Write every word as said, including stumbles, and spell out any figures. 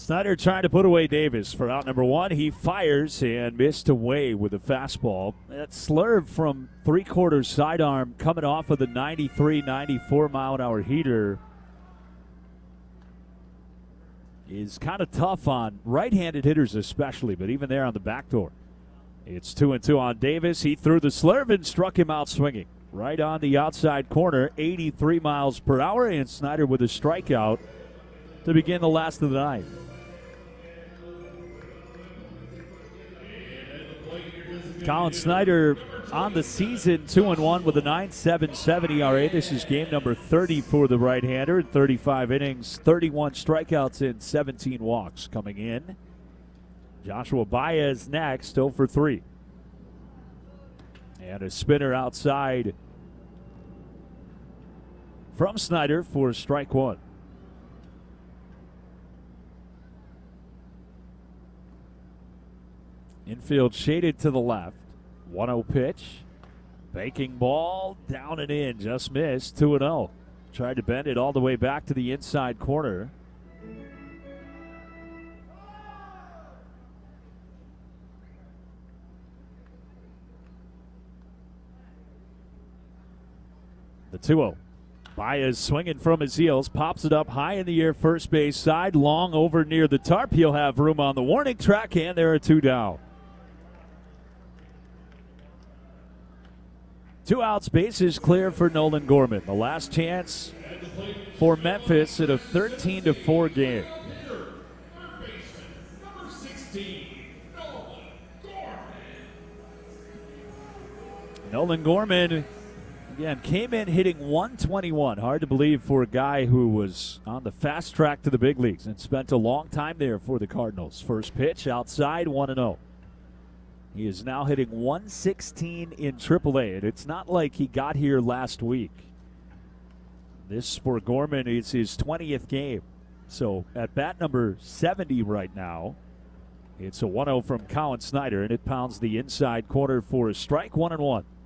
Snyder trying to put away Davis for out number one. He fires and missed away with a fastball. That slurve from three-quarter sidearm coming off of the ninety-three ninety-four mile an hour heater is kind of tough on right-handed hitters especially, but even there on the back door. It's two and two on Davis. He threw the slurve and struck him out swinging. Right on the outside corner, eighty-three miles per hour, and Snyder with a strikeout to begin the last of the ninth. Colin Snyder on the season, two and one with a nine point seven seven E R A. This is game number thirty for the right-hander in thirty-five innings, thirty-one strikeouts and seventeen walks coming in. Joshua Baez next, oh for three. And a spinner outside from Snyder for strike one. Infield shaded to the left. one oh pitch. Banking ball down and in. Just missed. two and oh. Tried to bend it all the way back to the inside corner. The two oh. Baez swinging from his heels, pops it up high in the air, first base side, long over near the tarp. He'll have room on the warning track, and there are two down. Two outs, bases clear for Nolan Gorman. The last chance for Memphis in a thirteen to four game. Nolan Gorman, again, came in hitting one twenty-one. Hard to believe for a guy who was on the fast track to the big leagues and spent a long time there for the Cardinals. First pitch outside, one and oh. He is now hitting one sixteen in triple A, and it's not like he got here last week. This for Gorman is his twentieth game. So at bat number seventy right now, it's a one oh from Colin Snyder, and it pounds the inside corner for a strike, one and one.